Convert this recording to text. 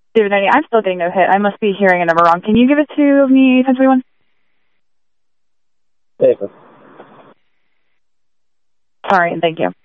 David 90, I'm still getting no hit. I must be hearing a number wrong. Can you give it to me, 1021? David. Sorry, and thank you.